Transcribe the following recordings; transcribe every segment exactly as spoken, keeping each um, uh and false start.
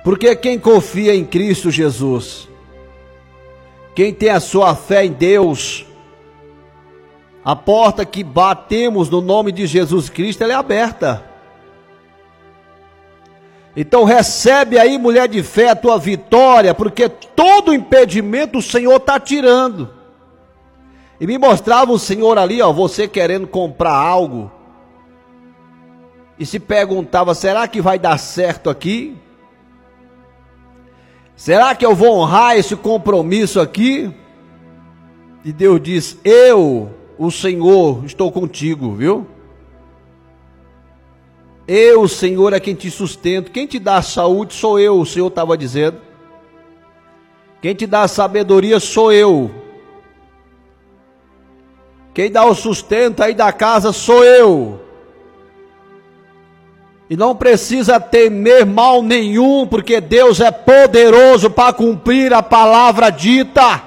Porque quem confia em Cristo Jesus, quem tem a sua fé em Deus, a porta que batemos no nome de Jesus Cristo, ela é aberta. Então recebe aí, mulher de fé, a tua vitória, porque todo impedimento o Senhor está tirando. E me mostrava o Senhor ali, ó, você querendo comprar algo, e se perguntava, será que vai dar certo aqui? Será que eu vou honrar esse compromisso aqui? E Deus diz, eu, o Senhor, estou contigo, viu? Eu, o Senhor, é quem te sustento. Quem te dá a saúde sou eu, o Senhor estava dizendo. Quem te dá a sabedoria sou eu. Quem dá o sustento aí da casa sou eu. E não precisa temer mal nenhum, porque Deus é poderoso para cumprir a palavra dita.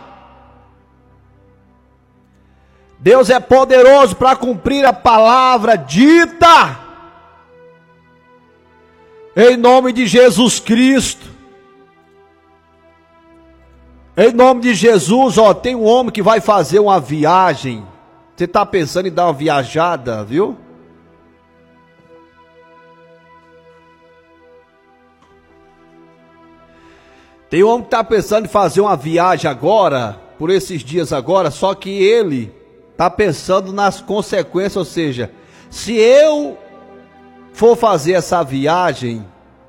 Deus é poderoso para cumprir a palavra dita. Em nome de Jesus Cristo. Em nome de Jesus, ó, tem um homem que vai fazer uma viagem. Você está pensando em dar uma viajada, viu? Tem um homem que está pensando em fazer uma viagem agora, por esses dias agora, só que ele está pensando nas consequências, ou seja, se eu for fazer essa viagem,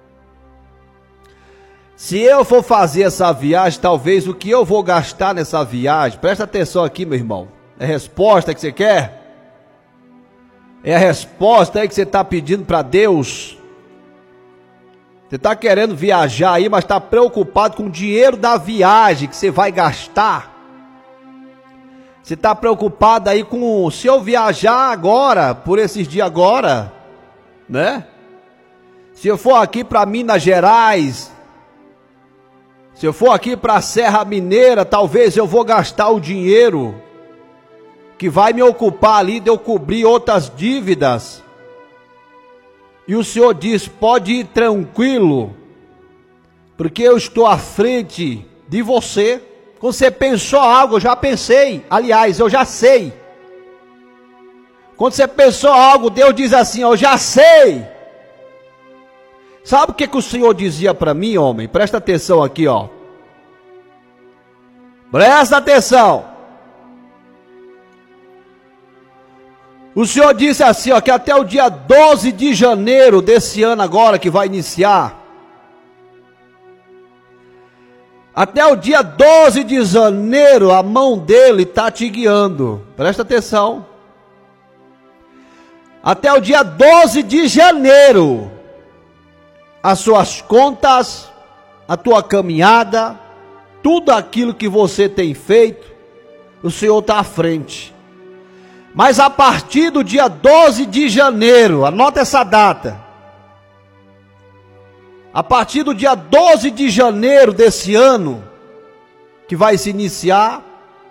se eu for fazer essa viagem, talvez o que eu vou gastar nessa viagem, presta atenção aqui, meu irmão, é a resposta que você quer? É a resposta aí que você está pedindo para Deus? Você está querendo viajar aí, mas está preocupado com o dinheiro da viagem que você vai gastar. Você está preocupado aí com, se eu viajar agora, por esses dias agora, né? Se eu for aqui para Minas Gerais, se eu for aqui para a Serra Mineira, talvez eu vou gastar o dinheiro que vai me ocupar ali de eu cobrir outras dívidas. E o Senhor diz, pode ir tranquilo, porque eu estou à frente de você. Quando você pensou algo, eu já pensei, aliás, eu já sei. Quando você pensou algo, Deus diz assim, eu já sei. Sabe o que, que o Senhor dizia para mim, homem? Presta atenção aqui, ó. Presta atenção. O Senhor disse assim, ó, que até o dia doze de janeiro desse ano agora, que vai iniciar, até o dia doze de janeiro, a mão dele está te guiando. Presta atenção. Até o dia doze de janeiro, as suas contas, a tua caminhada, tudo aquilo que você tem feito, o Senhor está à frente. Mas a partir do dia doze de janeiro, anota essa data. A partir do dia doze de janeiro desse ano, que vai se iniciar,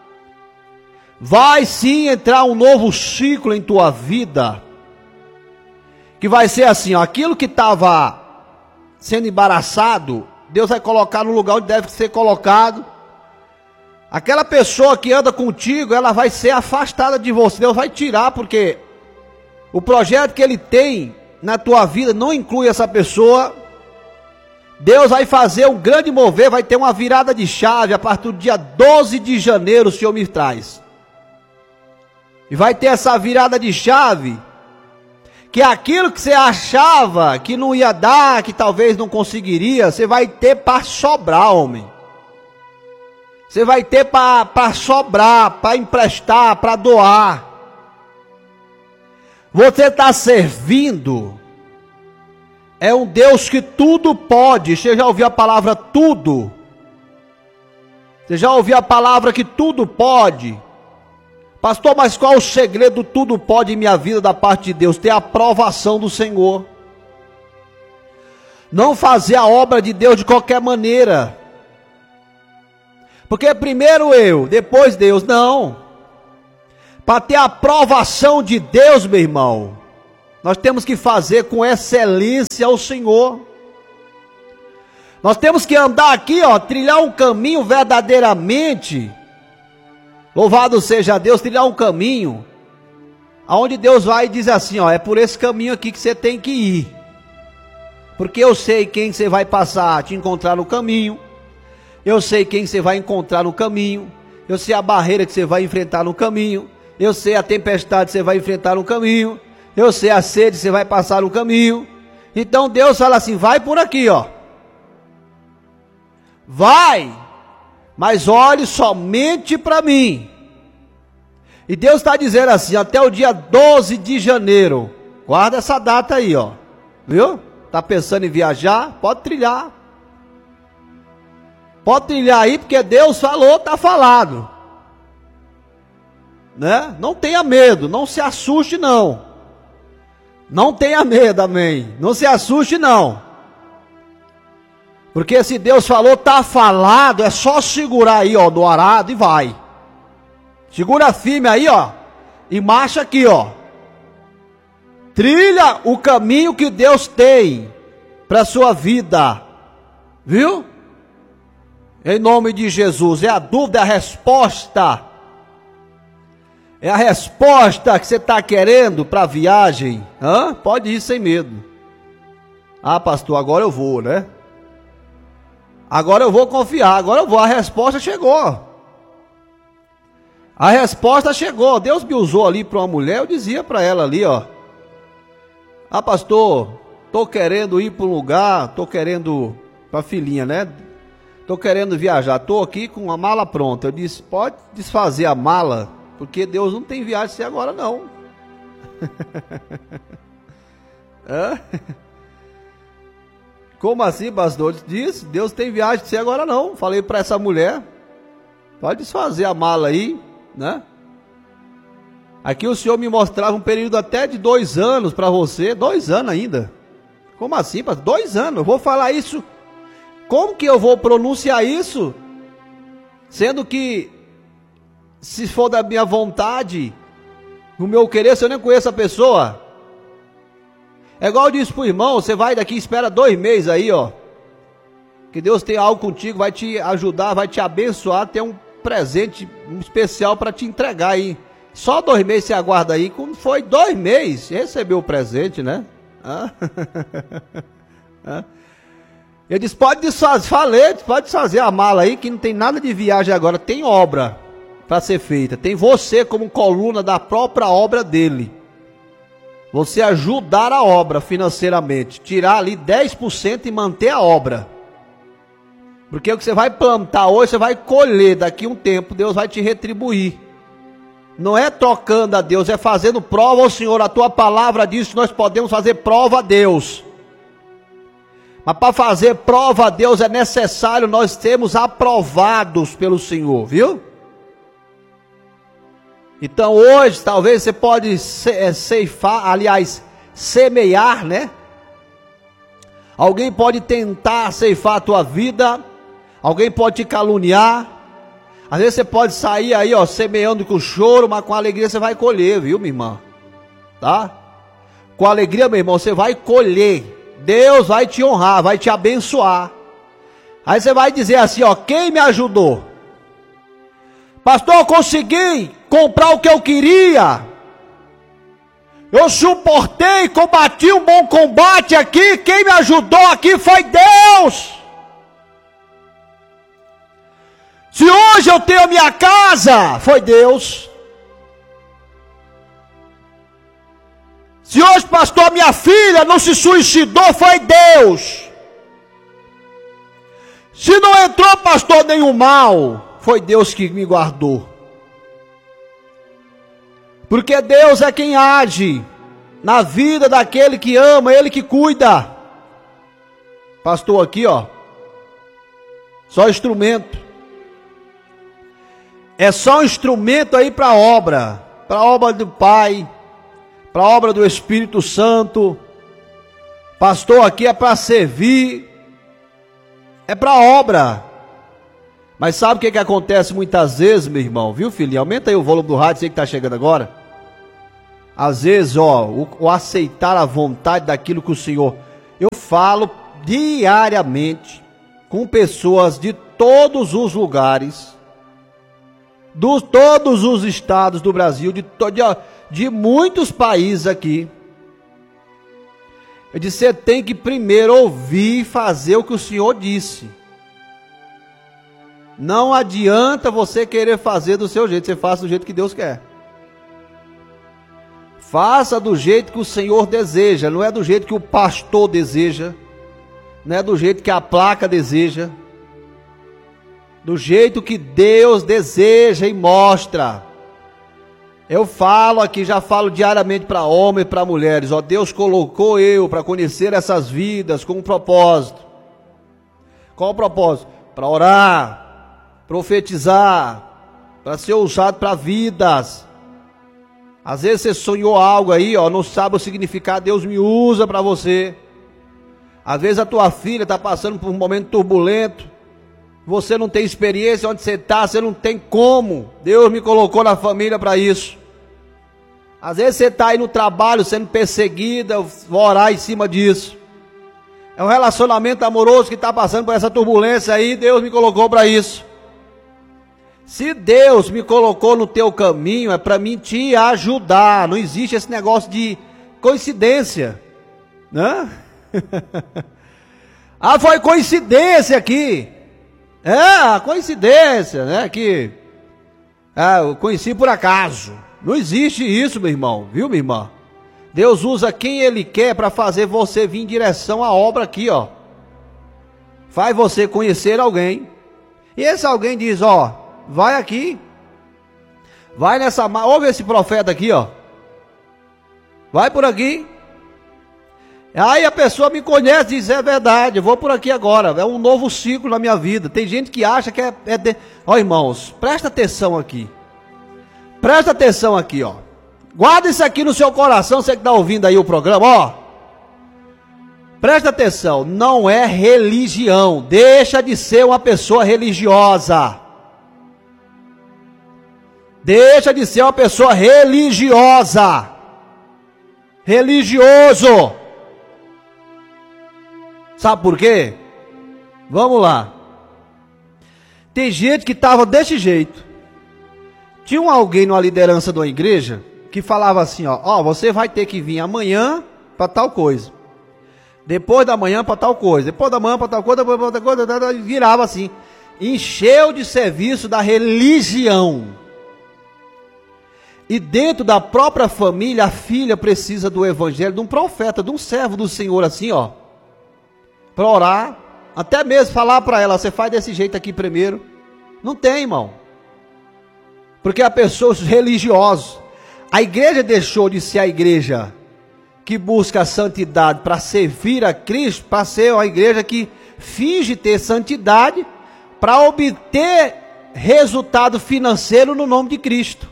vai sim entrar um novo ciclo em tua vida. Que vai ser assim, ó, aquilo que estava sendo embaraçado, Deus vai colocar no lugar onde deve ser colocado. Aquela pessoa que anda contigo, ela vai ser afastada de você. Deus vai tirar, porque o projeto que Ele tem na tua vida não inclui essa pessoa. Deus vai fazer um grande mover, vai ter uma virada de chave a partir do dia doze de janeiro, o Senhor me traz. E vai ter essa virada de chave, que aquilo que você achava que não ia dar, que talvez não conseguiria, você vai ter para sobrar, homem. Você vai ter para sobrar, para emprestar, para doar. Você está servindo, é um Deus que tudo pode. Você já ouviu a palavra tudo? Você já ouviu a palavra que tudo pode? Pastor, mas qual o segredo tudo pode em minha vida da parte de Deus? Ter a aprovação do Senhor. Não fazer a obra de Deus de qualquer maneira. Porque primeiro eu, depois Deus, não. Para ter a aprovação de Deus, meu irmão, nós temos que fazer com excelência ao Senhor. Nós temos que andar aqui, ó, trilhar um caminho verdadeiramente. Louvado seja Deus, trilhar um caminho aonde Deus vai e diz assim, ó, é por esse caminho aqui que você tem que ir. Porque eu sei quem você vai passar, te encontrar no caminho. Eu sei quem você vai encontrar no caminho. Eu sei a barreira que você vai enfrentar no caminho. Eu sei a tempestade que você vai enfrentar no caminho. Eu sei a sede que você vai passar no caminho. Então Deus fala assim, vai por aqui, ó. Vai, mas olhe somente para mim. E Deus está dizendo assim, até o dia doze de janeiro. Guarda essa data aí, ó. Viu? Está pensando em viajar? Pode trilhar. Pode trilhar aí, porque Deus falou, está falado. Né? Não tenha medo, não se assuste não. Não tenha medo, amém. Não se assuste não. Porque se Deus falou, está falado, é só segurar aí, ó, do arado e vai. Segura firme aí, ó, e marcha aqui, ó. Trilha o caminho que Deus tem para a sua vida, viu? Em nome de Jesus, é a dúvida, é a resposta. É a resposta que você está querendo para a viagem. Hã? Pode ir sem medo. Ah, pastor, agora eu vou, né? Agora eu vou confiar, agora eu vou. A resposta chegou. A resposta chegou. Deus me usou ali para uma mulher, eu dizia para ela ali, ó. Ah, pastor, tô querendo ir para um lugar, tô querendo, para a filhinha, né? Tô querendo viajar, tô aqui com a mala pronta. Eu disse, pode desfazer a mala, porque Deus não tem viagem sem agora não. Hã? Como assim, pastor? Disse, Deus tem viagem sem agora não. Falei para essa mulher, pode desfazer a mala aí, né? Aqui o Senhor me mostrava um período até de dois anos para você, dois anos ainda. Como assim, pastor? Dois anos, eu vou falar isso. Como que eu vou pronunciar isso? Sendo que, se for da minha vontade, no meu querer, se eu nem conheço a pessoa. É igual eu disse pro irmão, você vai daqui e espera dois meses aí, ó. Que Deus tem algo contigo, vai te ajudar, vai te abençoar, tem um presente especial para te entregar aí. Só dois meses você aguarda aí. Quando foi dois meses, recebeu o presente, né? Ah. Ah. Eu disse, pode desfazer, falei, pode desfazer a mala aí, que não tem nada de viagem agora, tem obra para ser feita. Tem você como coluna da própria obra dele. Você ajudar a obra financeiramente, tirar ali dez por cento e manter a obra. Porque o que você vai plantar hoje, você vai colher daqui a um tempo, Deus vai te retribuir. Não é trocando a Deus, é fazendo prova ao Senhor. A tua palavra diz que nós podemos fazer prova a Deus. Mas para fazer prova a Deus é necessário nós sermos aprovados pelo Senhor, viu? Então hoje talvez você pode ceifar, aliás, semear, né? Alguém pode tentar ceifar a tua vida, alguém pode te caluniar. Às vezes você pode sair aí, ó, semeando com choro, mas com alegria você vai colher, viu, minha irmã? Tá? Com alegria, meu irmão, você vai colher. Deus vai te honrar, vai te abençoar. Aí você vai dizer assim, ó, quem me ajudou? Pastor, eu consegui comprar o que eu queria. Eu suportei, combati um bom combate aqui. Quem me ajudou aqui foi Deus. Se hoje eu tenho a minha casa, foi Deus. Se hoje, pastor, minha filha não se suicidou, foi Deus. Se não entrou, pastor, nenhum mal, foi Deus que me guardou. Porque Deus é quem age na vida daquele que ama, Ele que cuida. Pastor aqui, ó, só instrumento. É só um instrumento aí para a obra, para a obra do Pai, para a obra do Espírito Santo. Pastor aqui é para servir, é para a obra. Mas sabe o que, que acontece muitas vezes, meu irmão? Viu, filhinho? Aumenta aí o volume do rádio, sei que está chegando agora. Às vezes, ó, o, o aceitar a vontade daquilo que o Senhor... Eu falo diariamente, com pessoas de todos os lugares, de todos os estados do Brasil, de, de, de muitos países aqui. Eu disse, você tem que primeiro ouvir e fazer o que o Senhor disse. Não adianta você querer fazer do seu jeito, você faça do jeito que Deus quer. Faça do jeito que o Senhor deseja, não é do jeito que o pastor deseja, não é do jeito que a placa deseja, do jeito que Deus deseja e mostra. Eu falo aqui, já falo diariamente para homens e para mulheres, ó, Deus colocou eu para conhecer essas vidas com um propósito. Qual o propósito? Para orar, profetizar, para ser usado para vidas. Às vezes você sonhou algo aí, ó, não sabe o significado, Deus me usa para você. Às vezes a tua filha está passando por um momento turbulento, você não tem experiência onde você está, você não tem como. Deus me colocou na família para isso. Às vezes você está aí no trabalho sendo perseguida, eu vou orar em cima disso. É um relacionamento amoroso que está passando por essa turbulência aí, Deus me colocou para isso. Se Deus me colocou no teu caminho, é para mim te ajudar. Não existe esse negócio de coincidência, né? Ah, foi coincidência aqui. É, coincidência, né? Que ah, eu conheci por acaso. Não existe isso, meu irmão, viu, minha irmã? Deus usa quem Ele quer para fazer você vir em direção à obra aqui, ó. Faz você conhecer alguém. E esse alguém diz, ó, vai aqui. Vai nessa... Ouve esse profeta aqui, ó. Vai por aqui. Aí a pessoa me conhece e diz, é verdade, eu vou por aqui agora. É um novo ciclo na minha vida. Tem gente que acha que é... é de... Ó, irmãos, presta atenção aqui. Presta atenção aqui, ó. Guarda isso aqui no seu coração, você que está ouvindo aí o programa, ó. Presta atenção, não é religião. Deixa de ser uma pessoa religiosa. Deixa de ser uma pessoa religiosa. Religioso. Sabe por quê? Vamos lá. Tem gente que estava desse jeito. Tinha um alguém numa liderança de uma igreja que falava assim, ó, ó, você vai ter que vir amanhã para tal coisa. Depois da manhã para tal coisa. Depois da manhã para tal coisa, depois da coisa, virava assim. Encheu de serviço da religião. E dentro da própria família, a filha precisa do evangelho, de um profeta, de um servo do Senhor assim, ó. Para orar, até mesmo falar para ela, você faz desse jeito aqui primeiro. Não tem, irmão. Porque a pessoa, os religiosos, a igreja deixou de ser a igreja que busca a santidade para servir a Cristo, para ser uma igreja que finge ter santidade para obter resultado financeiro no nome de Cristo.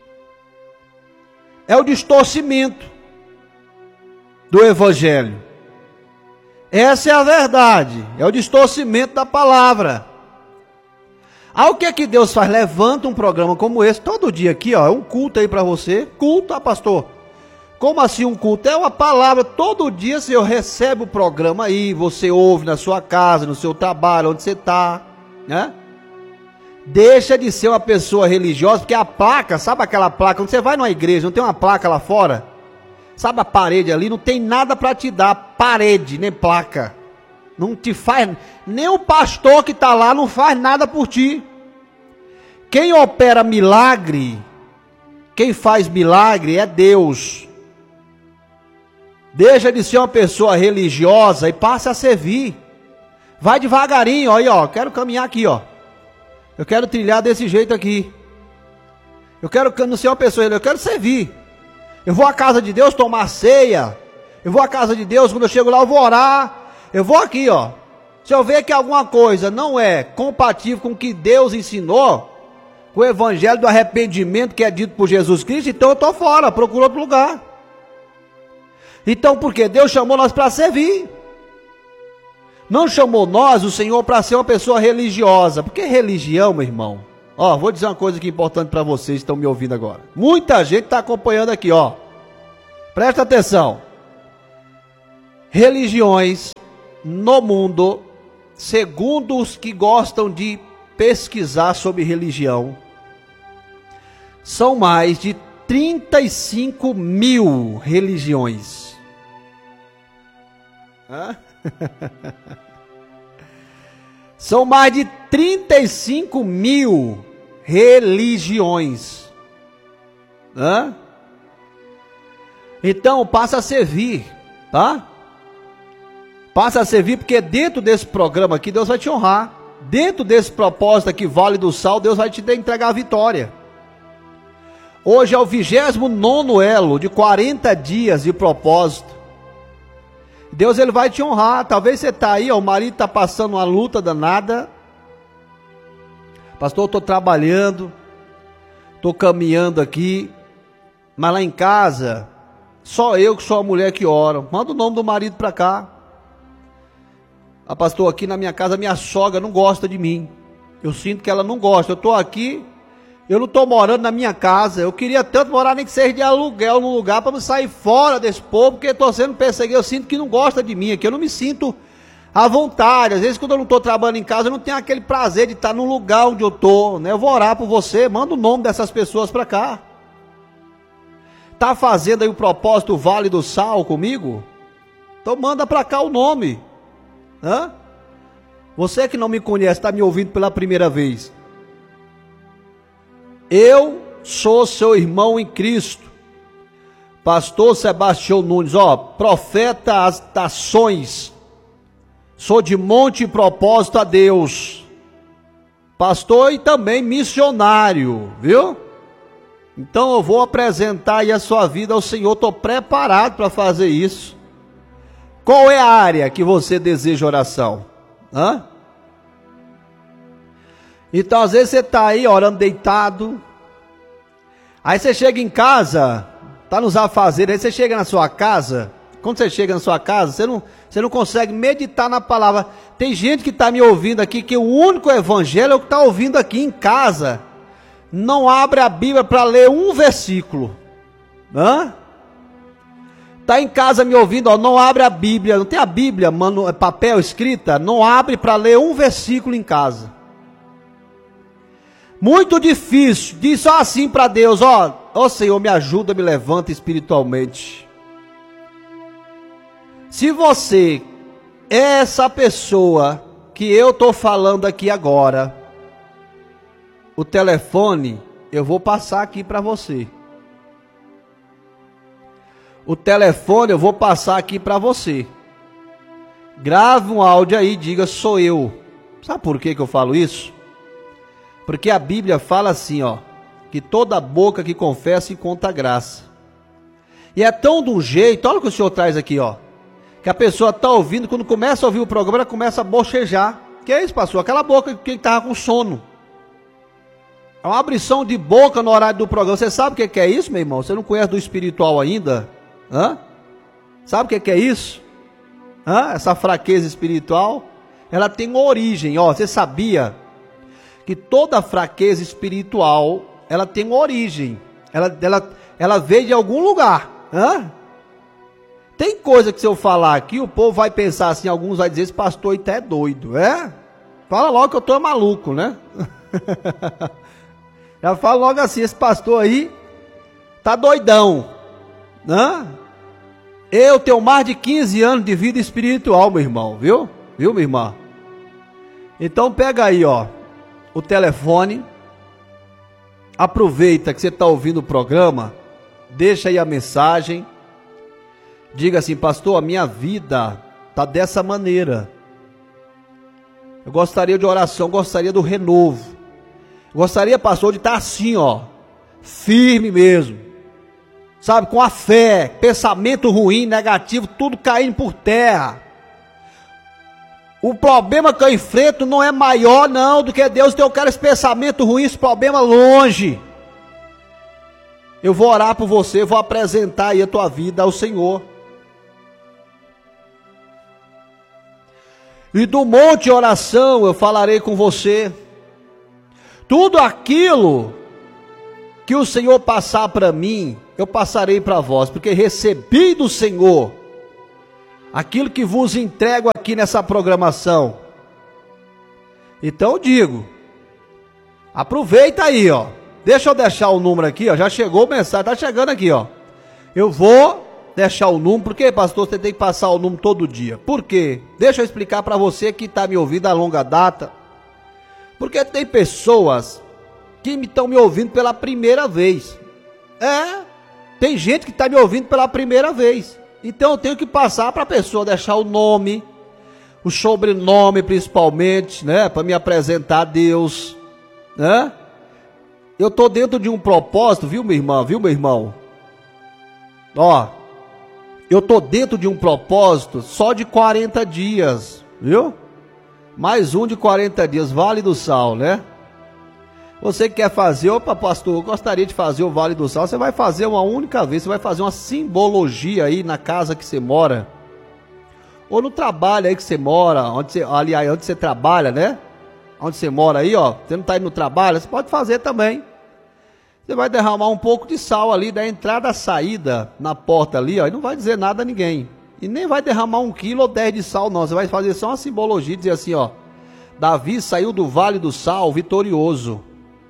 É o distorcimento do evangelho. Essa é a verdade, é o distorcimento da palavra. Ah, o que é que Deus faz? Levanta um programa como esse, todo dia aqui, ó, é um culto aí para você. Culto, ah, pastor? Como assim um culto? É uma palavra, todo dia você recebe o programa aí, você ouve na sua casa, no seu trabalho, onde você está, né? Deixa de ser uma pessoa religiosa, porque a placa, sabe aquela placa, quando você vai numa igreja, não tem uma placa lá fora? Sabe a parede ali, não tem nada para te dar, parede, nem placa. Não te faz, nem o pastor que está lá não faz nada por ti. Quem opera milagre, quem faz milagre é Deus. Deixa de ser uma pessoa religiosa e passa a servir. Vai devagarinho, ó, aí, ó, quero caminhar aqui, ó. Eu quero trilhar desse jeito aqui. Eu quero não ser uma pessoa, eu quero servir. Eu vou à casa de Deus tomar ceia. Eu vou à casa de Deus, quando eu chego lá eu vou orar. Eu vou aqui, ó. Se eu ver que alguma coisa não é compatível com o que Deus ensinou, com o evangelho do arrependimento que é dito por Jesus Cristo, então eu estou fora, procuro outro lugar. Então por quê? Deus chamou nós para servir. Não chamou nós, o Senhor, para ser uma pessoa religiosa. Porque religião, meu irmão, ó, vou dizer uma coisa aqui importante para vocês que estão me ouvindo agora. Muita gente está acompanhando aqui, ó. Presta atenção. Religiões no mundo segundo os que gostam de pesquisar sobre religião, são mais de trinta e cinco mil religiões. Hã? São mais de trinta e cinco mil religiões. Hã? Então passa a servir, tá? Passa a servir, porque dentro desse programa aqui Deus vai te honrar. Dentro desse propósito aqui, Vale do Sal, Deus vai te entregar a vitória. Hoje é o vigésimo nono elo de quarenta dias de propósito. Deus, ele vai te honrar. Talvez você está aí, ó, o marido está passando uma luta danada. Pastor, eu estou trabalhando, estou caminhando aqui, mas lá em casa, só eu que sou a mulher que ora. Manda o nome do marido para cá. Ah, pastor, aqui na minha casa, minha sogra não gosta de mim. Eu sinto que ela não gosta. Eu estou aqui, eu não estou morando na minha casa. Eu queria tanto morar, nem que seja de aluguel num lugar, para me sair fora desse povo, porque estou sendo perseguido. Eu sinto que não gosta de mim aqui. Eu não me sinto à vontade. Às vezes, quando eu não estou trabalhando em casa, eu não tenho aquele prazer de estar no lugar onde eu estou, né? Eu vou orar por você. Manda o nome dessas pessoas para cá. Está fazendo aí o propósito Vale do Sal comigo? Então manda para cá o nome. Hã? Você que não me conhece, está me ouvindo pela primeira vez. Eu sou seu irmão em Cristo, pastor Sebastião Nunes, ó, profeta das nações, sou de monte e propósito a Deus, pastor e também missionário, viu? Então eu vou apresentar aí a sua vida ao Senhor, estou preparado para fazer isso. Qual é a área que você deseja oração? Hã? Então às vezes você está aí orando deitado, aí você chega em casa, está nos afazeres, aí você chega na sua casa, quando você chega na sua casa, você não, você não consegue meditar na palavra. Tem gente que está me ouvindo aqui, que o único evangelho é o que está ouvindo aqui em casa, não abre a Bíblia para ler um versículo. Hã? Está em casa me ouvindo, ó, não abre a Bíblia, não tem a Bíblia, mano, papel escrita, não abre para ler um versículo em casa. Muito difícil, diz só assim para Deus, ó, ó Senhor, me ajuda, me levanta espiritualmente. Se você é essa pessoa que eu estou falando aqui agora, o telefone eu vou passar aqui para você. O telefone eu vou passar aqui para você. Grave um áudio aí, diga, sou eu. Sabe por que que eu falo isso? Porque a Bíblia fala assim, ó, que toda boca que confessa encontra graça. E é tão de um jeito, olha o que o Senhor traz aqui, ó, que a pessoa está ouvindo, quando começa a ouvir o programa, ela começa a bochejar. Que é isso, pastor? Aquela boca que estava com sono. É uma abrição de boca no horário do programa. Você sabe o que que é isso, meu irmão? Você não conhece do espiritual ainda? Hã? Sabe o que que é isso? Hã? Essa fraqueza espiritual, ela tem uma origem, ó, você sabia que toda fraqueza espiritual, ela tem uma origem, ela, ela, ela veio de algum lugar. Hã? Tem coisa que se eu falar aqui, o povo vai pensar assim, alguns vai dizer, esse pastor até é doido, é? Fala logo que eu tô maluco, né? Já fala logo assim, esse pastor aí tá doidão. Hã? Eu tenho mais de quinze anos de vida espiritual, meu irmão, viu? Viu, minha irmã? Então pega aí, ó, o telefone, aproveita que você está ouvindo o programa, deixa aí a mensagem, diga assim, pastor, a minha vida está dessa maneira, eu gostaria de oração, gostaria do renovo, gostaria, pastor, de estar assim, ó, firme mesmo, sabe, com a fé, pensamento ruim, negativo, tudo caindo por terra. O problema que eu enfrento não é maior não do que Deus, então eu quero esse pensamento ruim, esse problema longe. Eu vou orar por você, vou apresentar aí a tua vida ao Senhor. E do monte de oração eu falarei com você. Tudo aquilo que o Senhor passar para mim, eu passarei para vós, porque recebi do Senhor aquilo que vos entrego aqui nessa programação. Então eu digo, aproveita aí, ó. Deixa eu deixar o número aqui, ó. Já chegou a mensagem, tá chegando aqui, ó. Eu vou deixar o número. Por que, pastor, você tem que passar o número todo dia? Por quê? Deixa eu explicar para você que está me ouvindo a longa data. Porque tem pessoas que estão me ouvindo pela primeira vez. É, tem gente que está me ouvindo pela primeira vez. Então eu tenho que passar para a pessoa deixar o nome, o sobrenome principalmente, né? Para me apresentar a Deus, né? Eu estou dentro de um propósito, viu, minha irmã? Viu, meu irmão? Ó, eu estou dentro de um propósito só de quarenta dias, viu? Mais um de quarenta dias, Vale do Sal, né? Você que quer fazer, opa, pastor, eu gostaria de fazer o Vale do Sal. Você vai fazer uma única vez, você vai fazer uma simbologia aí na casa que você mora. Ou no trabalho aí que você mora, onde você, aliás, onde você trabalha, né? Onde você mora aí, ó. Você não está indo no trabalho, você pode fazer também. Você vai derramar um pouco de sal ali da entrada à saída, na porta ali, ó. E não vai dizer nada a ninguém. E nem vai derramar um quilo ou dez de sal, não. Você vai fazer só uma simbologia, dizer assim, ó. Davi saiu do Vale do Sal vitorioso.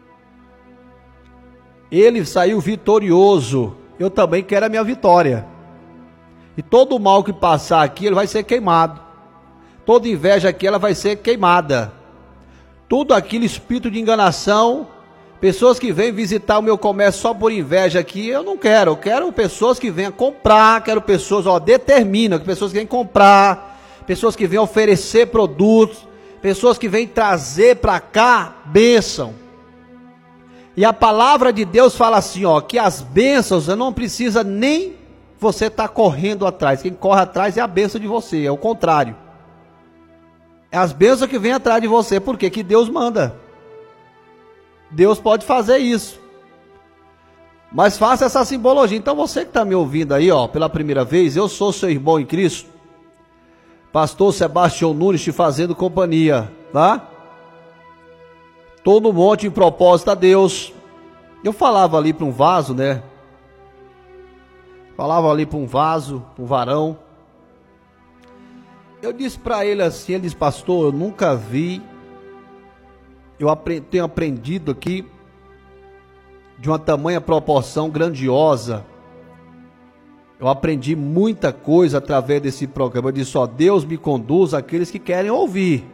Ele saiu vitorioso. Eu também quero a minha vitória. E todo o mal que passar aqui, ele vai ser queimado. Toda inveja aqui, ela vai ser queimada. Tudo aquele espírito de enganação, pessoas que vêm visitar o meu comércio só por inveja aqui, eu não quero. Eu quero pessoas que venham comprar, quero pessoas, ó, determinam, que pessoas que vêm comprar, pessoas que vêm oferecer produtos, pessoas que vêm trazer para cá bênção. E a palavra de Deus fala assim, ó, que as bênçãos, eu não precisa nem você estar tá correndo atrás. Quem corre atrás é a bênção de você, é o contrário. É as bênçãos que vêm atrás de você, porque que Deus manda. Deus pode fazer isso. Mas faça essa simbologia. Então você que está me ouvindo aí, ó, pela primeira vez, eu sou seu irmão em Cristo, pastor Sebastião Nunes, te fazendo companhia, tá? Estou no monte em propósito a Deus. Eu falava ali para um vaso, né? Falava ali para um vaso, para um varão. Eu disse para ele assim, ele disse, pastor, eu nunca vi, eu aprendi, tenho aprendido aqui de uma tamanha proporção grandiosa. Eu aprendi muita coisa através desse programa. Eu disse, ó, Deus me conduz àqueles que querem ouvir.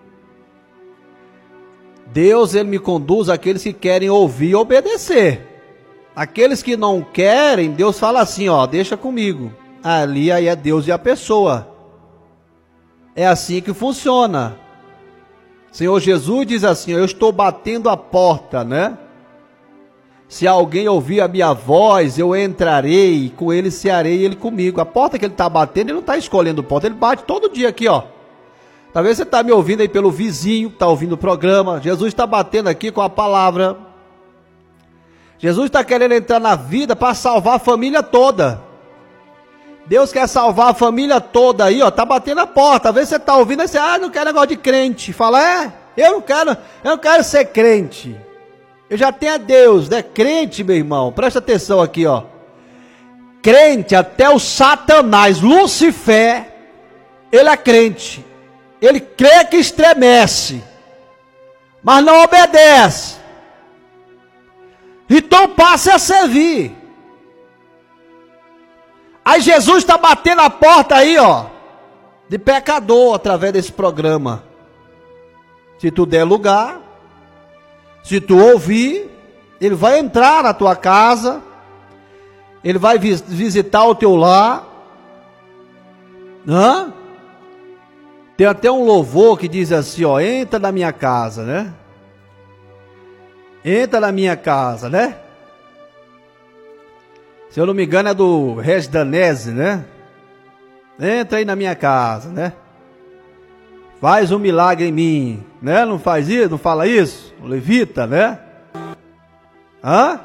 Deus, ele me conduz àqueles que querem ouvir e obedecer. Aqueles que não querem, Deus fala assim, ó, deixa comigo. Ali aí é Deus e a pessoa. É assim que funciona. Senhor Jesus diz assim, eu estou batendo a porta, né? Se alguém ouvir a minha voz, eu entrarei, com ele cearei, ele comigo. A porta que ele está batendo, ele não está escolhendo porta, ele bate todo dia aqui, ó. Talvez você está me ouvindo aí pelo vizinho, está ouvindo o programa. Jesus está batendo aqui com a palavra. Jesus está querendo entrar na vida para salvar a família toda. Deus quer salvar a família toda aí, ó. Está batendo a porta. Talvez você está ouvindo e você, ah, não quero negócio de crente. Fala, é, eu não quero, eu não quero ser crente. Eu já tenho a Deus, né? Crente, meu irmão, presta atenção aqui, ó. Crente, até o Satanás, Lucifer, ele é crente. Ele crê que estremece, mas não obedece. Então passe a servir. Aí Jesus está batendo a porta aí, ó, de pecador através desse programa. Se tu der lugar, se tu ouvir, ele vai entrar na tua casa, ele vai vis- visitar o teu lar. Hã? Tem até um louvor que diz assim, ó, entra na minha casa, né? Entra na minha casa, né? Se eu não me engano é do Regis Danese, né? Entra aí na minha casa, né? Faz um milagre em mim, né? Não faz isso? Não fala isso? O levita, né? Hã?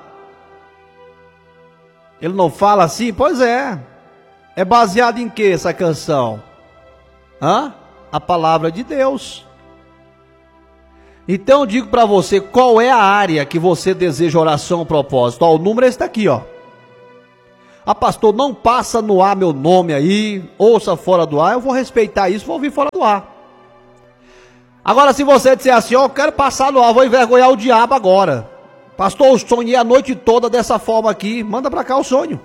Ele não fala assim? Pois é. É baseado em que essa canção? Hã? A palavra de Deus. Então eu digo para você, qual é a área que você deseja oração, propósito? Ó, o número é esse daqui, ó. Ah, pastor, não passa no ar meu nome aí, ouça fora do ar. Eu vou respeitar isso, vou ouvir fora do ar. Agora, se você disser assim, ó, eu quero passar no ar, vou envergonhar o diabo agora. Pastor, eu sonhei a noite toda dessa forma aqui. Manda pra cá o sonho.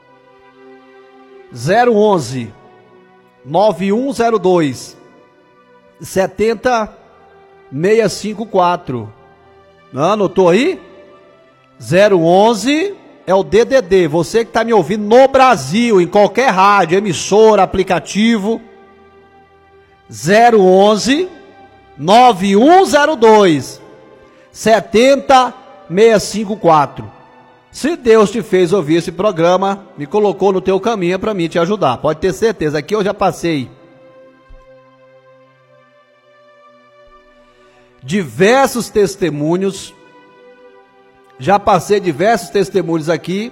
zero onze, nove um zero dois, sete zero seis cinco quatro. Não, anotou aí? zero onze é o D D D. Você que está me ouvindo no Brasil, em qualquer rádio, emissora, aplicativo. zero onze, nove um zero dois, sete zero seis cinco quatro. Se Deus te fez ouvir esse programa, me colocou no teu caminho para mim te ajudar. Pode ter certeza, aqui eu já passei diversos testemunhos, já passei diversos testemunhos aqui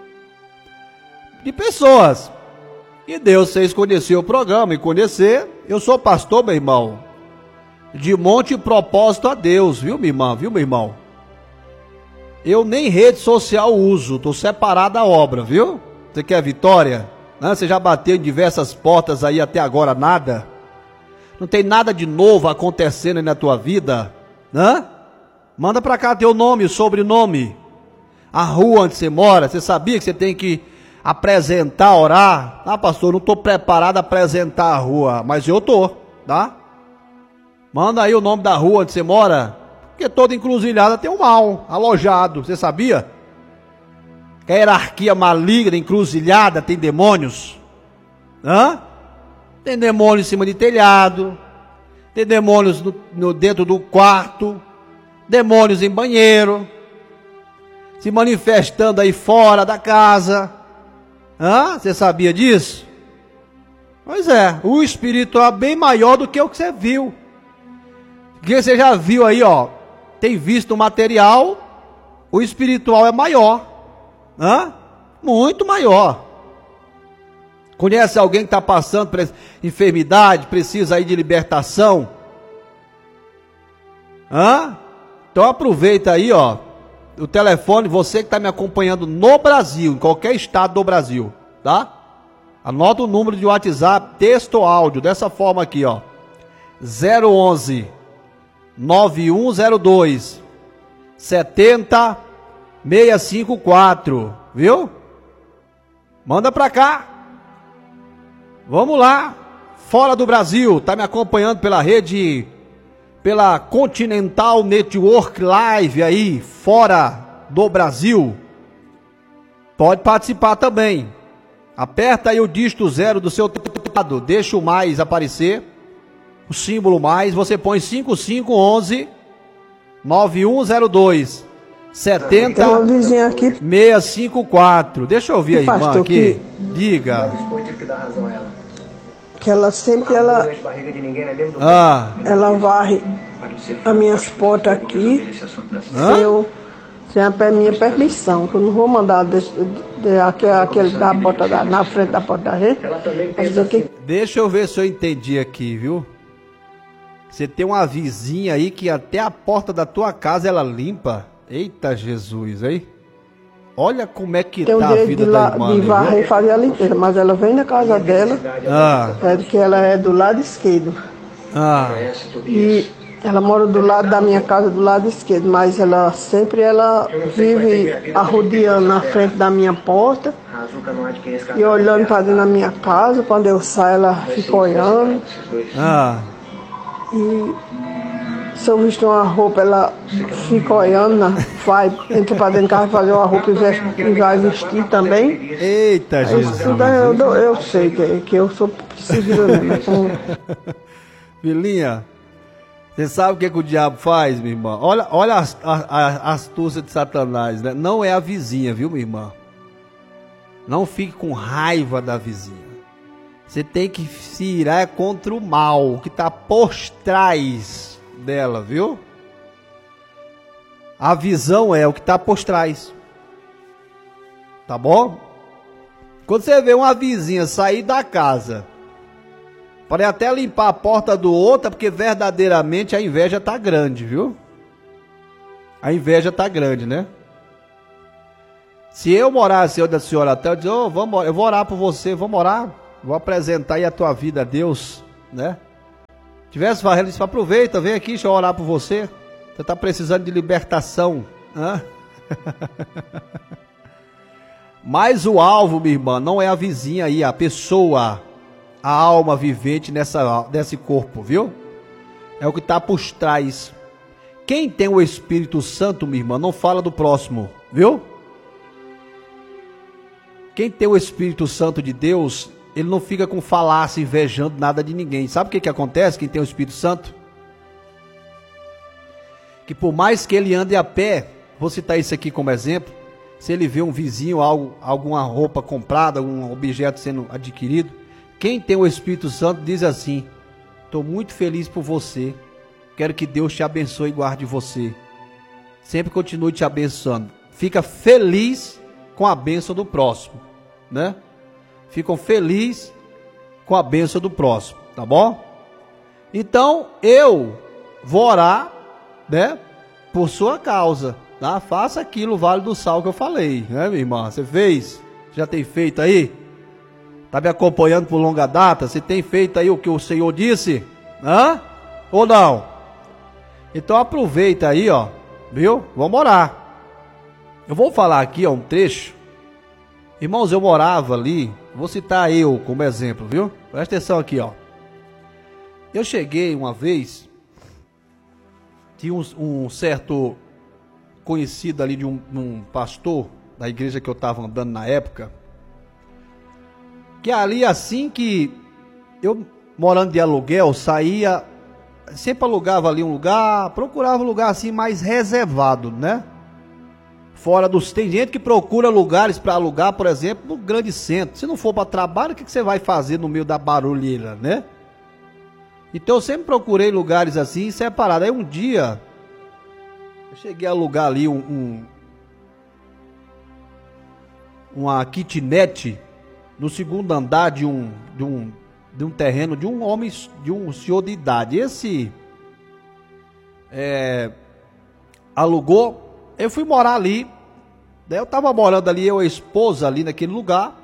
de pessoas. E Deus fez conhecer o programa e conhecer. Eu sou pastor, meu irmão, de monte e propósito a Deus, viu, minha irmã, viu, meu irmão? Eu nem rede social uso, tô separado da obra, viu? Você quer vitória? Não, você já bateu em diversas portas aí até agora, nada? Não tem nada de novo acontecendo aí na tua vida, né? Manda pra cá teu nome, o sobrenome, a rua onde você mora. Você sabia que você tem que apresentar, orar? Ah, pastor, não tô preparado a apresentar a rua, mas eu tô, tá? Manda aí o nome da rua onde você mora, porque toda encruzilhada tem um mal alojado, você sabia? Que a hierarquia maligna, encruzilhada, tem demônios. Hã? Tem demônio em cima de telhado, tem demônios no, no, dentro do quarto, demônios em banheiro, se manifestando aí fora da casa. Hã? Você sabia disso? Pois é, o espiritual é bem maior do que o que você viu. Porque você já viu aí, ó, tem visto o material, o espiritual é maior. Hã? Muito maior. Conhece alguém que está passando por enfermidade, precisa aí de libertação? Hã? Então aproveita aí, ó, o telefone, você que está me acompanhando no Brasil, em qualquer estado do Brasil, tá? Anota o número de WhatsApp, texto ou áudio, dessa forma aqui, ó. zero onze, nove um zero dois, sete zero seis cinco quatro, viu? Manda pra cá. Vamos lá. Fora do Brasil, tá me acompanhando pela rede, pela Continental Network Live aí, fora do Brasil. Pode participar também. Aperta aí o dígito zero do seu teclado, deixa o mais aparecer, o símbolo mais, você põe cinco cinco um um, nove um zero dois, sete zero seis cinco quatro. Deixa eu ouvir a irmã aqui. Diga. Que ela sempre, ela, ah. ela varre as minhas portas aqui, sem, eu, sem a minha permissão, que eu não vou mandar de, de, aquele, aquele da porta da, na frente da porta da gente. Que... Deixa eu ver se eu entendi aqui, viu? Você tem uma vizinha aí que até a porta da tua casa ela limpa. Eita Jesus, hein? Olha como é que tem tá a vida de da lá, irmã. de varrer e fazer a limpeza, mas ela vem na casa dela, ah. é que ela é do lado esquerdo. Ah. E ela mora do lado da minha casa, do lado esquerdo, mas ela sempre ela vive arrodeando na frente da minha porta e olhando para dentro da minha casa. Quando eu saio, ela fica olhando. Ah. E se eu vestir uma roupa, ela fica olhando, vai, entra para dentro de casa fazer uma roupa e, veste, e vai vestir também. Eita, Jesus. Tudo eu, eu, eu sei que, que eu sou precisa mesmo. Filhinha, você sabe o que, que o diabo faz, minha irmã? Olha, olha a, a, a astúcia de Satanás, né? Não é a vizinha, viu, minha irmã? Não fique com raiva da vizinha. Você tem que se irar contra o mal que está por trás dela, viu? A visão é o que está por trás. Tá bom? Quando você vê uma vizinha sair da casa, pode até limpar a porta do outro, porque verdadeiramente a inveja tá grande, viu? A inveja tá grande, né? Se eu morasse eu da senhora até, eu dizer, oh, vamos, eu vou orar por você, vamos orar, vou apresentar aí a tua vida a Deus, né? Tivesse varrendo, disse, aproveita, vem aqui, deixa eu orar por você. Você está precisando de libertação. Hã? Mas o alvo, minha irmã, não é a vizinha aí, a pessoa, a alma vivente nessa, nesse corpo, viu? É o que está por trás. Quem tem o Espírito Santo, minha irmã, não fala do próximo, viu? Quem tem o Espírito Santo de Deus, ele não fica com falácia, invejando nada de ninguém. Sabe o que que acontece, quem tem o Espírito Santo? Que por mais que ele ande a pé, vou citar isso aqui como exemplo, se ele vê um vizinho, algo, alguma roupa comprada, algum objeto sendo adquirido, quem tem o Espírito Santo diz assim, estou muito feliz por você, quero que Deus te abençoe e guarde você, sempre continue te abençoando, fica feliz com a bênção do próximo, né? Ficam felizes com a bênção do próximo, tá bom? Então, eu vou orar, né, por sua causa, tá? Faça aquilo, o Vale do Sal que eu falei, né, minha irmã? Você fez? Já tem feito aí? Tá me acompanhando por longa data? Você tem feito aí o que o Senhor disse? Hã? Ou não? Então aproveita aí, ó, viu? Vamos orar. Eu vou falar aqui, ó, um trecho. Irmãos, eu morava ali, vou citar eu como exemplo, viu? Presta atenção aqui, ó. Eu cheguei uma vez, tinha um, um certo conhecido ali de um, um pastor da igreja que eu estava andando na época, que ali assim que eu morando de aluguel, saía, sempre alugava ali um lugar, procurava um lugar assim mais reservado, né? Fora dos... Tem gente que procura lugares para alugar, por exemplo, no grande centro. Se não for para trabalho, o que, que você vai fazer no meio da barulheira, né? Então eu sempre procurei lugares assim, separados. Aí um dia, eu cheguei a alugar ali um, um, uma kitnet no segundo andar de um, de, um, de um terreno de um homem, de um senhor de idade. Esse é, alugou. Eu fui morar ali, daí eu estava morando ali, eu e a esposa ali naquele lugar,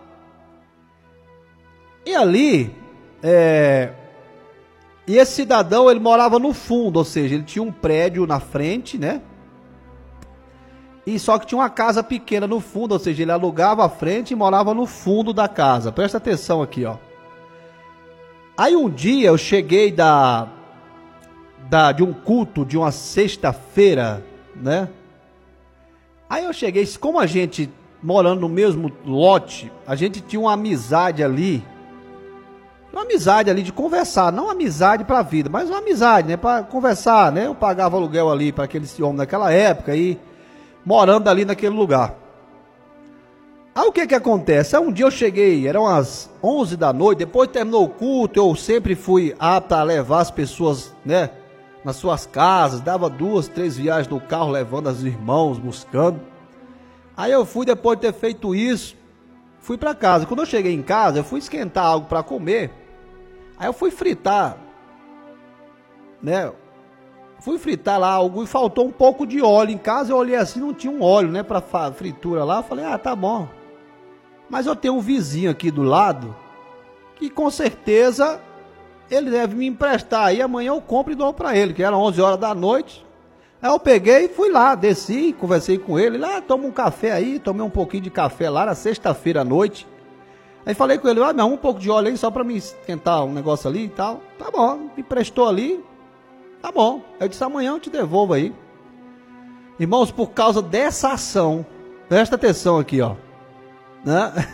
e ali, é, e esse cidadão, ele morava no fundo, ou seja, ele tinha um prédio na frente, né, e só que tinha uma casa pequena no fundo, ou seja, ele alugava a frente e morava no fundo da casa, presta atenção aqui, ó. Aí um dia eu cheguei da, da, de um culto, de uma sexta-feira, né, aí eu cheguei, como a gente morando no mesmo lote, a gente tinha uma amizade ali, uma amizade ali de conversar, não uma amizade para a vida, mas uma amizade, né, para conversar, né, eu pagava aluguel ali para aquele homem naquela época e morando ali naquele lugar. Aí o que que acontece? Aí um dia eu cheguei, eram as onze da noite, depois terminou o culto, eu sempre fui apto a levar as pessoas, né, nas suas casas, dava duas, três viagens no carro, levando os irmãos, buscando. Aí eu fui, depois de ter feito isso, fui para casa. Quando eu cheguei em casa, eu fui esquentar algo para comer. Aí eu fui fritar, né? Fui fritar lá algo e faltou um pouco de óleo em casa. Eu olhei assim, não tinha um óleo, né, para fritura lá. Eu falei, ah, tá bom. Mas eu tenho um vizinho aqui do lado que com certeza ele deve me emprestar, aí amanhã eu compro e dou para ele, que eram onze horas da noite. Aí eu peguei e fui lá, desci, conversei com ele, lá, toma um café aí, tomei um pouquinho de café lá na sexta-feira à noite. Aí falei com ele, ah, me arruma um pouco de óleo aí só para me esquentar um negócio ali e tal. Tá bom, me emprestou ali, tá bom. Eu disse, amanhã eu te devolvo aí. Irmãos, por causa dessa ação, presta atenção aqui, ó, né?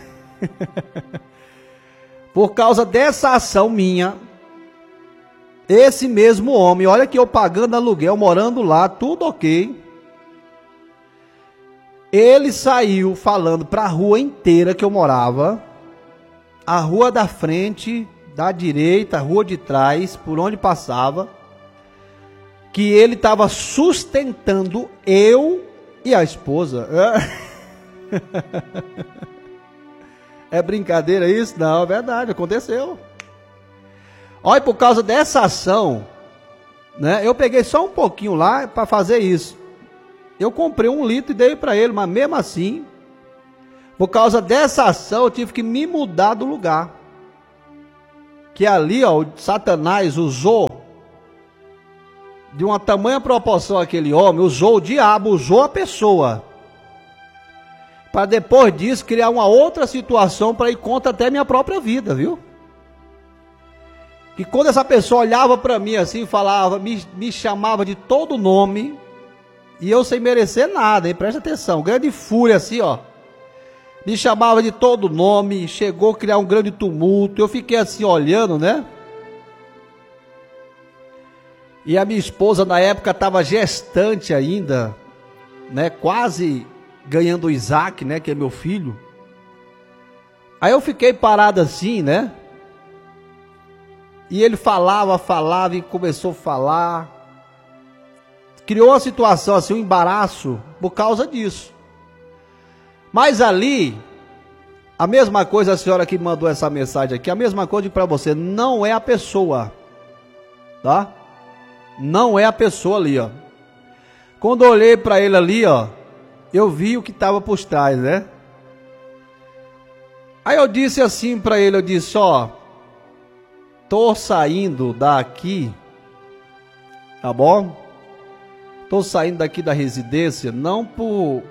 Por causa dessa ação minha, esse mesmo homem, olha que eu pagando aluguel, morando lá, tudo ok. Ele saiu falando para a rua inteira que eu morava, a rua da frente, da direita, a rua de trás, por onde passava, que ele estava sustentando eu e a esposa. É brincadeira isso? Não, é verdade, aconteceu. Olha, por causa dessa ação, né, eu peguei só um pouquinho lá para fazer isso. Eu comprei um litro e dei para ele, mas mesmo assim, por causa dessa ação, eu tive que me mudar do lugar. Que ali, ó, o Satanás usou de uma tamanha proporção aquele homem, usou o diabo, usou a pessoa, para depois disso criar uma outra situação para ir contra até minha própria vida, viu? E quando essa pessoa olhava para mim assim, falava, me, me chamava de todo nome, e eu sem merecer nada, hein? Presta atenção, grande fúria assim, ó. Me chamava de todo nome, chegou a criar um grande tumulto, eu fiquei assim olhando, né? E a minha esposa na época estava gestante ainda, né? Quase ganhando o Isaac, né? Que é meu filho. Aí eu fiquei parado assim, né? E ele falava, falava e começou a falar. Criou uma situação assim, um embaraço por causa disso. Mas ali, a mesma coisa, a senhora que mandou essa mensagem aqui, a mesma coisa para você, não é a pessoa, tá? Não é a pessoa ali, ó. Quando eu olhei para ele ali, ó, eu vi o que estava por trás, né? Aí eu disse assim para ele, eu disse, ó, tô saindo daqui, tá bom? Tô saindo daqui da residência, não por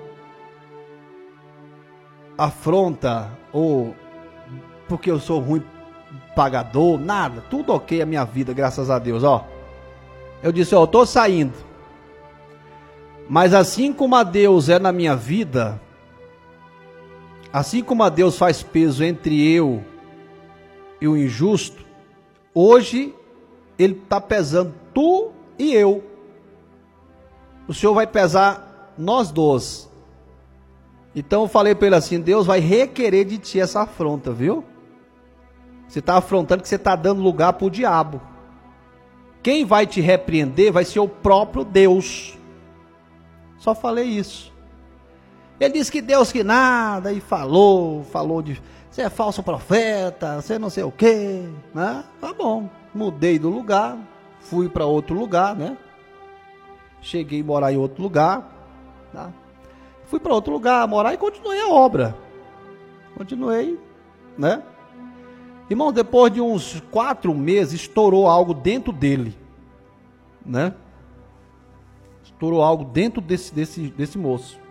afronta ou porque eu sou ruim pagador, nada, tudo ok a minha vida, graças a Deus, ó. Eu disse, ó, eu tô saindo, mas assim como a Deus é na minha vida, assim como a Deus faz peso entre eu e o injusto, hoje ele está pesando tu e eu. O Senhor vai pesar nós dois. Então eu falei para ele assim, Deus vai requerer de ti essa afronta, viu? Você está afrontando que você está dando lugar para o diabo. Quem vai te repreender vai ser o próprio Deus. Só falei isso. Ele disse que Deus que nada, e falou, falou de, você é falso profeta, você não sei o quê, né? Tá bom, mudei do lugar, fui para outro lugar, né? Cheguei a morar em outro lugar, tá? Fui para outro lugar, morar e continuei a obra. Continuei, né? Irmão, depois de uns quatro meses, estourou algo dentro dele, né? Estourou algo dentro desse, desse, desse moço.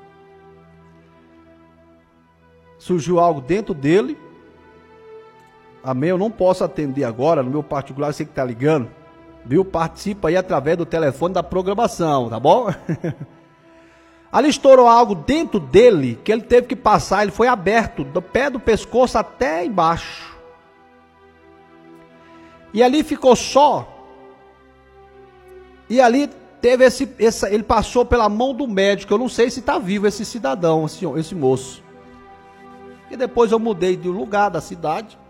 Surgiu algo dentro dele. Amém? Eu não posso atender agora, no meu particular, você que está ligando, viu? Participa aí através do telefone da programação, tá bom? Ali estourou algo dentro dele, que ele teve que passar, ele foi aberto, do pé do pescoço até embaixo. E ali ficou só. E ali teve esse, esse, ele passou pela mão do médico, eu não sei se está vivo esse cidadão, esse, esse moço. E depois eu mudei de lugar, da cidade.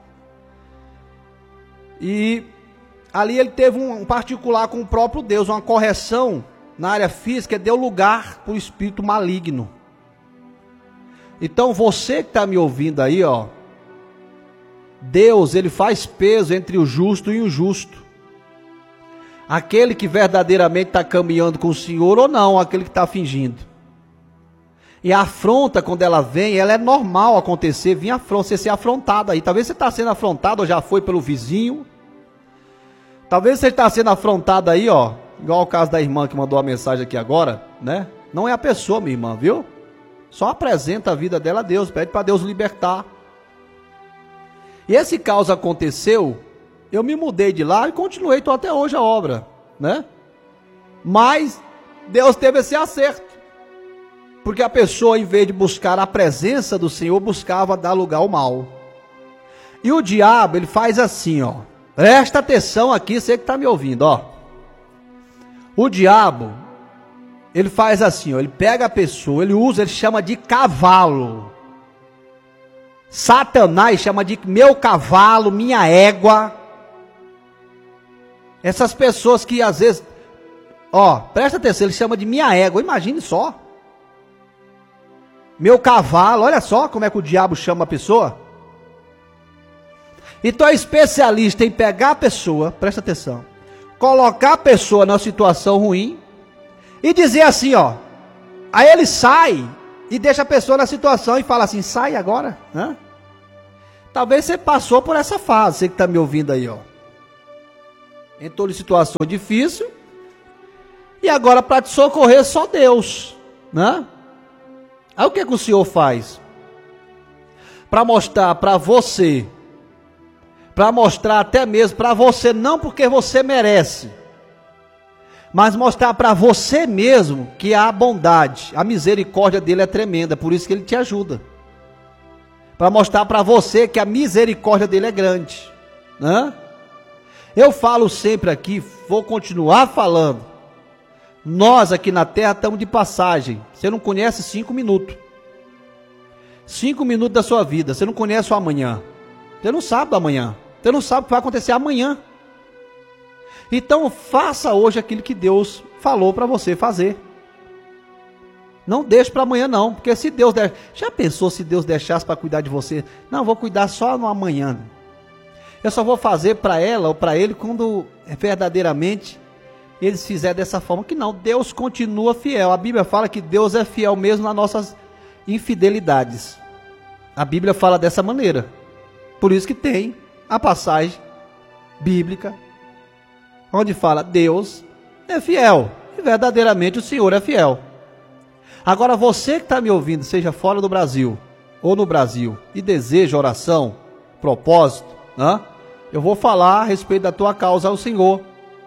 E ali ele teve um particular com o próprio Deus, uma correção na área física, deu lugar para o espírito maligno. Então você que está me ouvindo aí, ó, Deus, ele faz peso entre o justo e o injusto. Aquele que verdadeiramente está caminhando com o Senhor ou não, aquele que está fingindo. E a afronta, quando ela vem, ela é normal acontecer, vir afronta, você ser afrontado aí. Talvez você está sendo afrontado ou já foi pelo vizinho. Talvez você está sendo afrontado aí, ó, igual o caso da irmã que mandou a mensagem aqui agora, né? Não é a pessoa, minha irmã, viu? Só apresenta a vida dela a Deus, pede para Deus libertar. E esse caos aconteceu, eu me mudei de lá e continuei, estou até hoje a obra, né? Mas Deus teve esse acerto. Porque a pessoa, em vez de buscar a presença do Senhor, buscava dar lugar ao mal. E o diabo, ele faz assim, ó. Presta atenção aqui, você que está me ouvindo, ó. O diabo, ele faz assim, ó. Ele pega a pessoa, ele usa, ele chama de cavalo. Satanás chama de meu cavalo, minha égua. Essas pessoas que às vezes, ó, presta atenção, ele chama de minha égua, imagine só. Meu cavalo, olha só como é que o diabo chama a pessoa. Então é especialista em pegar a pessoa, presta atenção, colocar a pessoa numa situação ruim e dizer assim, ó. Aí ele sai e deixa a pessoa na situação e fala assim, sai agora, né? Talvez você passou por essa fase, você que está me ouvindo aí, ó. Entrou em situação difícil E agora para te socorrer só Deus, né? Aí o que, que o Senhor faz? Para mostrar para você, para mostrar até mesmo para você, não porque você merece, mas mostrar para você mesmo que a bondade, a misericórdia dele é tremenda, por isso que ele te ajuda. Para mostrar para você que a misericórdia dele é grande, né? Eu falo sempre aqui, vou continuar falando, nós aqui na terra estamos de passagem. Você não conhece cinco minutos, cinco minutos da sua vida, você não conhece o amanhã, você não sabe do amanhã, você não sabe o que vai acontecer amanhã. Então faça hoje aquilo que Deus falou para você fazer. Não deixe para amanhã não, porque se Deus der, já pensou se Deus deixasse para cuidar de você? Não, vou cuidar só no amanhã. Eu só vou fazer para ela ou para ele quando verdadeiramente eles fizerem dessa forma. Que não, Deus continua fiel. A Bíblia fala que Deus é fiel mesmo nas nossas infidelidades. A Bíblia fala dessa maneira. Por isso que tem a passagem bíblica onde fala Deus é fiel e verdadeiramente o Senhor é fiel. Agora você que está me ouvindo, seja fora do Brasil ou no Brasil, e deseja oração, propósito, né? Eu vou falar a respeito da tua causa ao Senhor.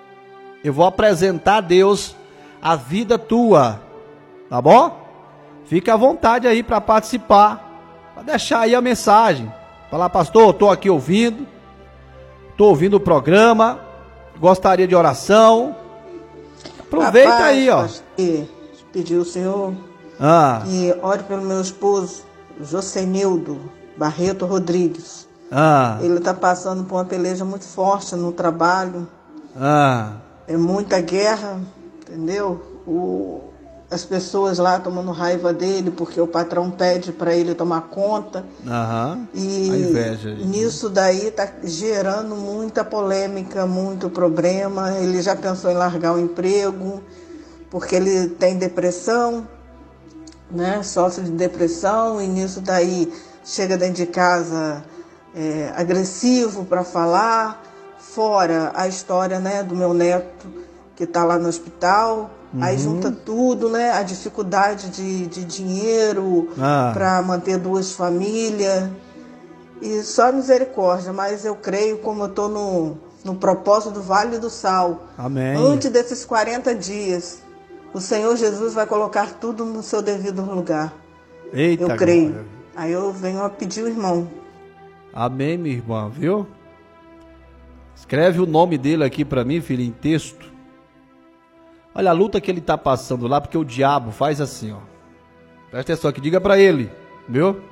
Eu vou apresentar a Deus a vida tua, tá bom? Fique à vontade aí para participar, para deixar aí a mensagem. Falar, pastor, estou aqui ouvindo, estou ouvindo o programa, gostaria de oração. Aproveita. Rapaz, aí, ó. Pediu o Senhor ah. que ore pelo meu esposo, Josenildo Barreto Rodrigues. Ah. Ele está passando por uma peleja muito forte no trabalho. Ah. É muita guerra, entendeu? O, as pessoas lá tomando raiva dele porque o patrão pede para ele tomar conta. Aham. E a inveja. Nisso daí está gerando muita polêmica, muito problema. Ele já pensou em largar o emprego porque ele tem depressão, né? Sofre de depressão e nisso daí chega dentro de casa é, agressivo para falar. Fora a história, né, do meu neto que está lá no hospital, uhum. Aí junta tudo, né, a dificuldade de, de dinheiro ah. para manter duas famílias, e só misericórdia, mas eu creio, como eu estou no, no propósito do Vale do Sal, amém. Antes desses quarenta dias, o Senhor Jesus vai colocar tudo no seu devido lugar. Eita, eu creio. Glória. Aí eu venho a pedir o irmão. Amém, minha irmã, viu? Escreve o nome dele aqui para mim, filho, em texto. Olha a luta que ele está passando lá, porque o diabo faz assim, ó. Presta atenção aqui, diga para ele, viu?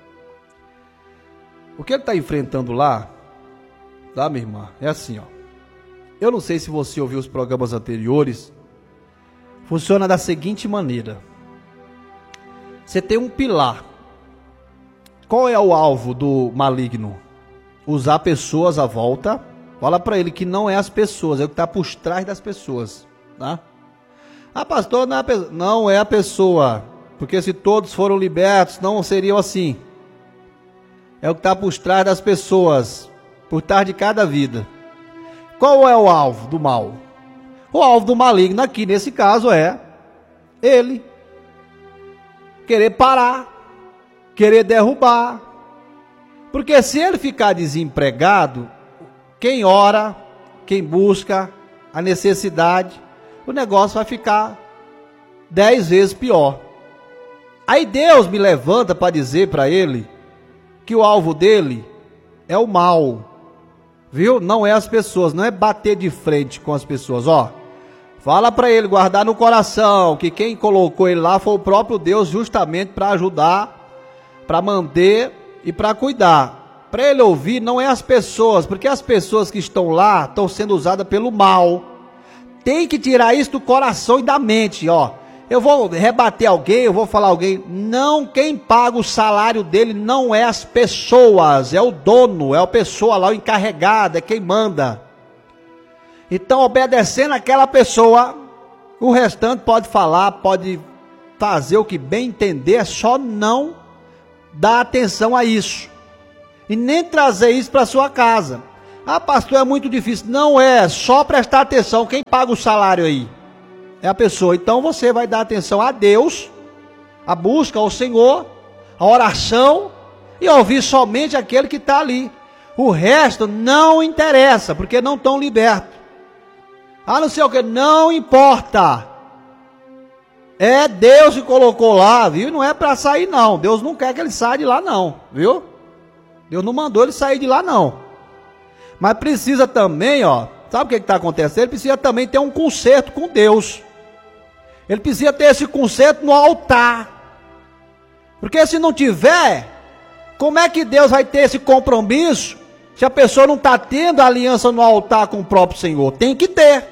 O que ele está enfrentando lá, tá, minha irmã? É assim, ó. Eu não sei se você ouviu os programas anteriores. Funciona da seguinte maneira. Você tem um pilar. Qual é o alvo do maligno? Usar pessoas à volta. Fala para ele que não é as pessoas, é o que está por trás das pessoas, tá? Ah, pastor, não é, a pe... não é a pessoa, porque se todos foram libertos, não seriam assim. É o que está por trás das pessoas, por trás de cada vida. Qual é o alvo do mal? O alvo do maligno aqui, nesse caso, é ele querer parar, querer derrubar. Porque se ele ficar desempregado, quem ora, quem busca a necessidade, o negócio vai ficar dez vezes pior. Aí Deus me levanta para dizer para ele que o alvo dele é o mal, viu? Não é as pessoas, não é bater de frente com as pessoas, ó. Fala para ele guardar no coração que quem colocou ele lá foi o próprio Deus, justamente para ajudar, para manter e para cuidar. Para ele ouvir, não é as pessoas, porque as pessoas que estão lá estão sendo usadas pelo mal. Tem que tirar isso do coração e da mente, ó. Eu vou rebater alguém, eu vou falar alguém. Não, quem paga o salário dele não é as pessoas, é o dono, é a pessoa lá, o encarregado, é quem manda. Então, obedecendo aquela pessoa, o restante pode falar, pode fazer o que bem entender, é só não dar atenção a isso. E nem trazer isso para sua casa. Ah, pastor, é muito difícil. Não é, só prestar atenção. Quem paga o salário aí? é a pessoa. Então você vai dar atenção a Deus, a busca ao Senhor, a oração, e ouvir somente aquele que está ali. O resto não interessa, porque não estão libertos. Ah, não sei o que, não importa. É Deus que colocou lá, viu? Não é para sair não. Deus não quer que ele saia de lá não, viu? Deus não mandou ele sair de lá não. Mas precisa também, ó, sabe o que está acontecendo? Ele precisa também ter um conserto com Deus. Ele precisa ter esse conserto no altar. Porque se não tiver, como é que Deus vai ter esse compromisso se a pessoa não está tendo a aliança no altar com o próprio Senhor? Tem que ter.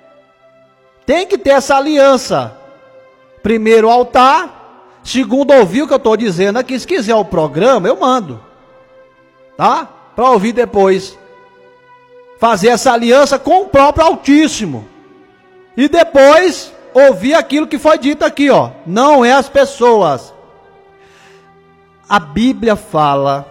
Tem que ter essa aliança. Primeiro o altar, segundo ouvir o que eu estou dizendo aqui. Se quiser o programa, eu mando. Tá? Para ouvir depois. Fazer essa aliança com o próprio Altíssimo. E depois ouvir aquilo que foi dito aqui, ó. Não é as pessoas. A Bíblia fala,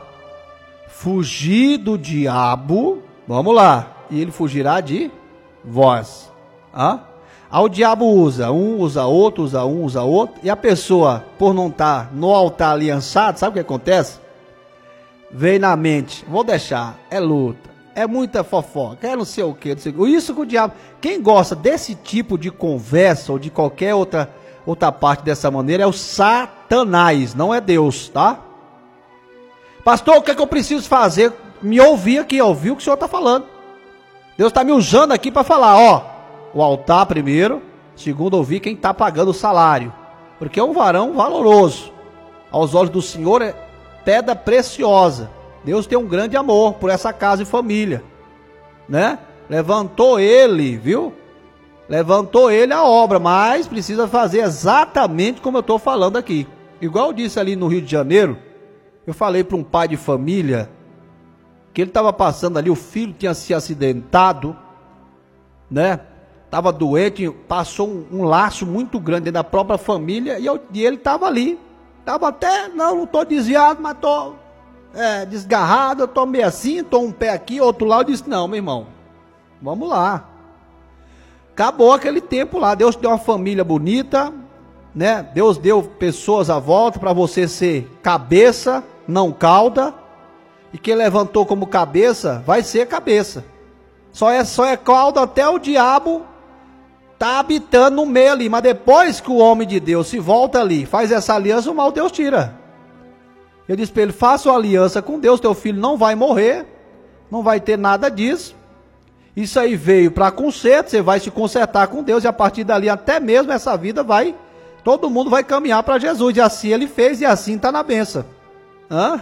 fugir do diabo, vamos lá, e ele fugirá de vós. Ah? Aí o diabo usa, um usa outro, usa um, usa outro, e a pessoa, por não estar no altar aliançado, sabe o que acontece? Vem na mente, vou deixar, é luta, é muita fofoca, é não sei o que, não sei o que. Isso que o diabo, quem gosta desse tipo de conversa, ou de qualquer outra, outra parte dessa maneira, é o Satanás, não é Deus, tá? Pastor, o que é que eu preciso fazer? Me ouvir aqui, ouvir o que o senhor está falando. Deus está me usando aqui para falar, ó, o altar primeiro, segundo ouvir quem está pagando o salário, porque é um varão valoroso, aos olhos do Senhor é pedra preciosa. Deus tem um grande amor por essa casa e família, né? Levantou ele, viu? Levantou ele a obra, mas precisa fazer exatamente como eu estou falando aqui. Igual eu disse ali no Rio de Janeiro, eu falei para um pai de família que ele estava passando ali, o filho tinha se acidentado, né? Estava doente, passou um, um laço muito grande dentro da própria família, e, eu, e ele estava ali, estava até, não, não estou desviado, mas estou é, desgarrado, eu estou meio assim, estou um pé aqui, outro lá. Eu disse, não, meu irmão, vamos lá. Acabou aquele tempo lá, Deus deu uma família bonita, né? Deus deu pessoas à volta para você ser cabeça, não cauda, e quem levantou como cabeça, vai ser cabeça. Só é, só é cauda até o diabo tá habitando no meio ali, mas depois que o homem de Deus se volta ali, faz essa aliança, o mal Deus tira. Eu disse para ele, faça uma aliança com Deus, teu filho não vai morrer, não vai ter nada disso. Isso aí veio para conserto, você vai se consertar com Deus, e a partir dali até mesmo essa vida vai, todo mundo vai caminhar para Jesus, e assim ele fez, e assim está na bênção. Hã?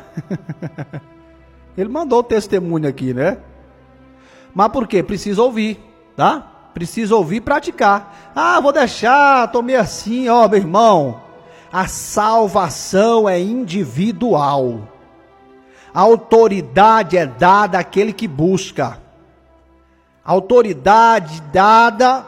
Ele mandou o testemunho aqui, né? Mas por quê? Precisa ouvir, tá? Precisa ouvir e praticar. Ah, vou deixar, tô meio assim, ó, meu irmão. A salvação é individual. A autoridade é dada àquele que busca. A autoridade dada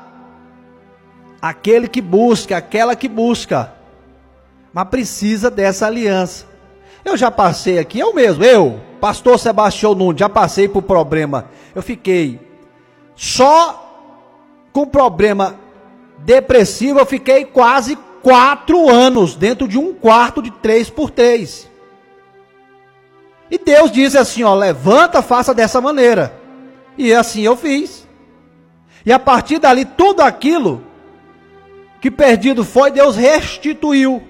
àquele que busca, aquela que busca. Mas precisa dessa aliança. Eu já passei aqui, eu mesmo, eu, pastor Sebastião Nunes, já passei por problema. Eu fiquei só com problema depressivo, eu fiquei quase quatro anos dentro de um quarto de três por três. E Deus diz assim, ó, levanta, faça dessa maneira. E assim eu fiz. E a partir dali, tudo aquilo que perdido foi, Deus restituiu.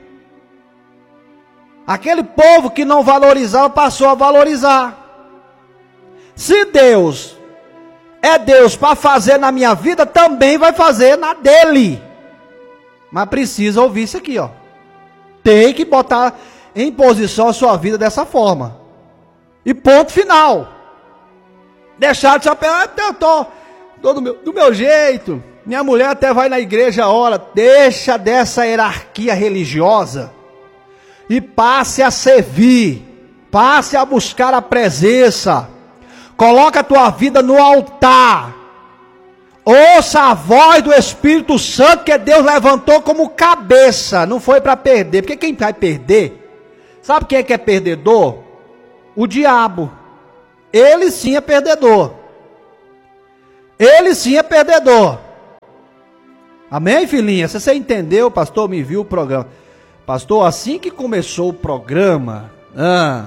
Aquele povo que não valorizava, passou a valorizar. Se Deus é Deus para fazer na minha vida, também vai fazer na dele. Mas precisa ouvir isso aqui, ó. Tem que botar em posição a sua vida dessa forma. E ponto final. Deixar de chapéu, eu tô, tô do, meu, do meu jeito. Minha mulher até vai na igreja a hora. Deixa dessa hierarquia religiosa e passe a servir. Passe a buscar a presença. Coloca a tua vida no altar. Ouça a voz do Espírito Santo que Deus levantou como cabeça. Não foi para perder. Porque quem vai perder? Sabe quem é que é perdedor? O diabo. Ele sim é perdedor. Ele sim é perdedor. Amém, filhinha? Se você entendeu, pastor, me viu o programa. Pastor, assim que começou o programa, ah,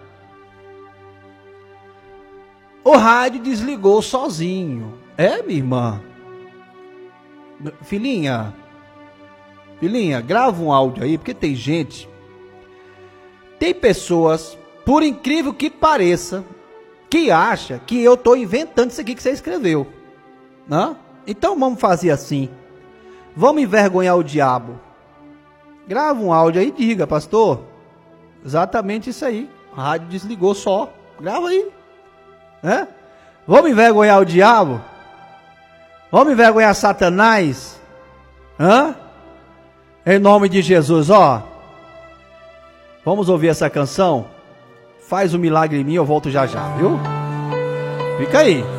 o rádio desligou sozinho. É, minha irmã? Filhinha, filhinha, grava um áudio aí, porque tem gente, tem pessoas, por incrível que pareça, que acha que eu estou inventando isso aqui que você escreveu. Não? Então vamos fazer assim. Vamos envergonhar o diabo. Grava um áudio aí e diga, pastor, exatamente isso aí. A rádio desligou só. Grava aí. Né? Vamos envergonhar o diabo? Vamos envergonhar Satanás? Hã? Em nome de Jesus, ó. Vamos ouvir essa canção? Faz um milagre em mim, eu volto já já, viu? Fica aí.